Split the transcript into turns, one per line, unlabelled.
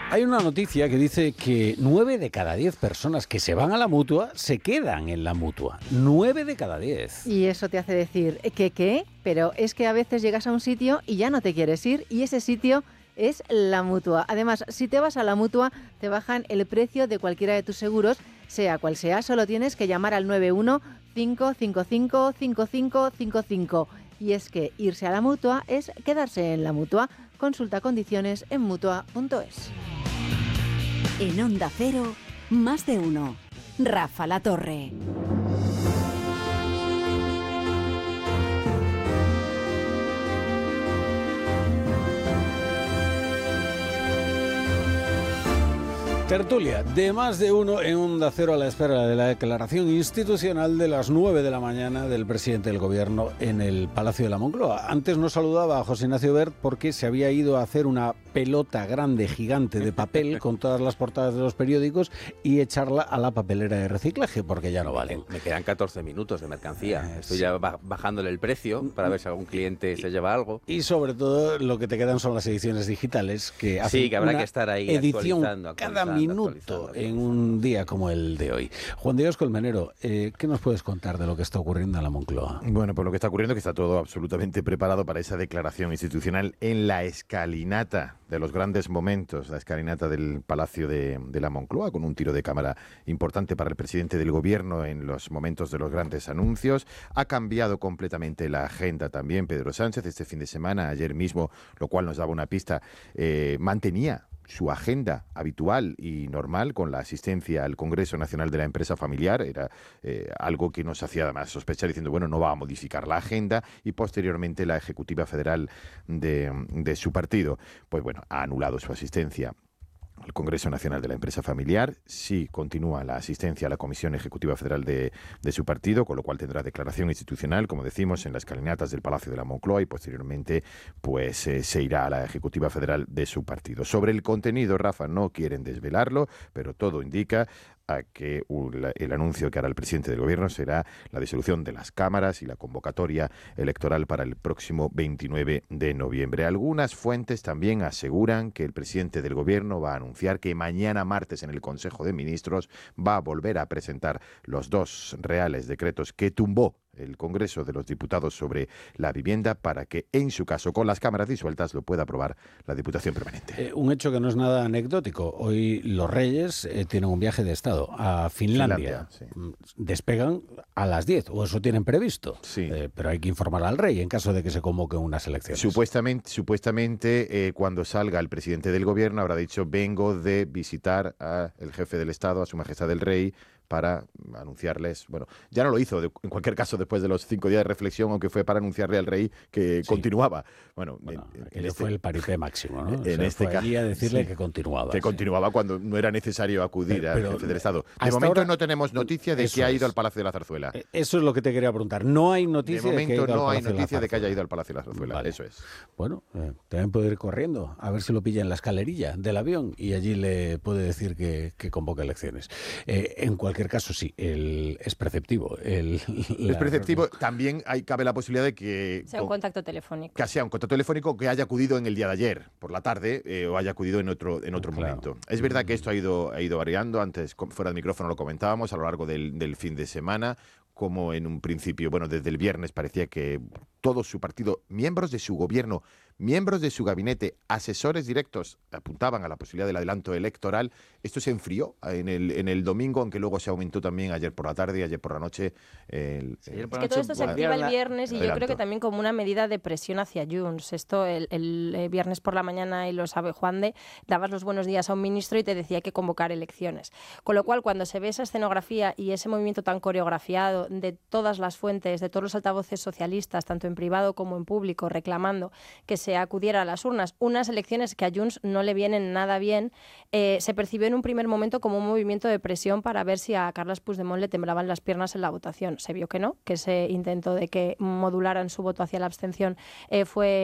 Hay una noticia que dice que 9 de cada 10 personas que se van a la Mutua se quedan en la Mutua. 9 de cada 10.
Y eso te hace decir, ¿qué? Pero es que a veces llegas a un sitio y ya no te quieres ir, y ese sitio es la Mutua. Además, si te vas a la Mutua, te bajan el precio de cualquiera de tus seguros, sea cual sea. Solo tienes que llamar al 91-555-5555. Y es que irse a la Mutua es quedarse en la Mutua. Consulta condiciones en mutua.es.
En Onda Cero, más de uno. Rafa La Torre.
Tertulia de más de uno en Onda Cero a la espera de la declaración institucional de las 9 de la mañana del presidente del Gobierno en el Palacio de la Moncloa. Antes nos saludaba a José Ignacio Wert porque se había ido a hacer una pelota grande, gigante de papel con todas las portadas de los periódicos y echarla a la papelera de reciclaje porque ya no valen.
Me quedan 14 minutos de mercancía. Estoy ya bajándole el precio para ver si algún cliente se lleva algo.
Y sobre todo lo que te quedan son las ediciones digitales que hacen
sí, que habrá
una
que estar ahí
edición
actualizando
cada minuto en un día como el de hoy. Juan Diego Colmenero, ¿qué nos puedes contar de lo que está ocurriendo en la Moncloa?
Bueno, pues lo que está ocurriendo es que está todo absolutamente preparado para esa declaración institucional en la escalinata de los grandes momentos, la escalinata del Palacio de la Moncloa, con un tiro de cámara importante para el presidente del Gobierno en los momentos de los grandes anuncios. Ha cambiado completamente la agenda también Pedro Sánchez este fin de semana, ayer mismo, lo cual nos daba una pista, mantenía su agenda habitual y normal con la asistencia al Congreso Nacional de la Empresa Familiar. Era algo que nos hacía además sospechar diciendo, bueno, no va a modificar la agenda, y posteriormente la Ejecutiva Federal de su partido, pues bueno, ha anulado su asistencia al Congreso Nacional de la Empresa Familiar. Sí continúa la asistencia a la Comisión Ejecutiva Federal de su partido, con lo cual tendrá declaración institucional, como decimos, en las escalinatas del Palacio de la Moncloa, y posteriormente pues se irá a la Ejecutiva Federal de su partido. Sobre el contenido, Rafa, no quieren desvelarlo, pero todo indica a que el anuncio que hará el presidente del Gobierno será la disolución de las cámaras y la convocatoria electoral para el próximo 29 de noviembre. Algunas fuentes también aseguran que el presidente del Gobierno va a anunciar que mañana martes en el Consejo de Ministros va a volver a presentar los 2 reales decretos que tumbó el Congreso de los Diputados sobre la vivienda, para que, en su caso, con las cámaras disueltas, lo pueda aprobar la Diputación Permanente.
Un hecho que no es nada anecdótico. Hoy los Reyes tienen un viaje de Estado a Finlandia.
Sí.
Despegan a las 10, o eso tienen previsto.
Sí.
Pero hay que informar al rey en caso de que se convoquen unas elecciones.
Supuestamente cuando salga el presidente del Gobierno habrá dicho: vengo de visitar al jefe del Estado, a Su Majestad el Rey, para anunciarles, bueno, ya no lo hizo en cualquier caso después de los 5 días de reflexión, aunque fue para anunciarle al rey que continuaba. Bueno,
fue el paripé máximo, ¿no?
En este caso,
a decirle que continuaba.
Que continuaba cuando no era necesario acudir al jefe del Estado. De momento no tenemos noticia de que ha ido al Palacio de la Zarzuela.
Eso es lo que te quería preguntar. No hay noticia
de momento no hay noticia de que haya ido al Palacio de la Zarzuela.
Vale.
Eso es.
Bueno, también puede ir corriendo a ver si lo pilla en la escalerilla del avión y allí le puede decir que convoca elecciones. En cualquier caso, sí, es preceptivo. Es
preceptivo. También cabe la posibilidad de que
sea un contacto telefónico.
Que sea un contacto telefónico, que haya acudido en el día de ayer, por la tarde, o haya acudido en otro momento. Es verdad que esto ha ido variando. Antes, fuera del micrófono, lo comentábamos a lo largo del fin de semana, como en un principio, bueno, desde el viernes parecía que todo su partido, miembros de su gobierno, miembros de su gabinete, asesores directos, apuntaban a la posibilidad del adelanto electoral. Esto se enfrió en el domingo, aunque luego se aumentó también ayer por la tarde y ayer por la noche.
Es que todo esto se activa el viernes, y yo creo que también como una medida de presión hacia Junts. Esto el viernes por la mañana, y lo sabe Juan de, dabas los buenos días a un ministro y te decía que convocar elecciones. Con lo cual, cuando se ve esa escenografía y ese movimiento tan coreografiado de todas las fuentes, de todos los altavoces socialistas, tanto en privado como en público, reclamando que se acudiera a las urnas, unas elecciones que a Junts no le vienen nada bien, se percibió en un primer momento como un movimiento de presión para ver si a Carles Puigdemont le temblaban las piernas en la votación. Se vio que no, que ese intento de que modularan su voto hacia la abstención fue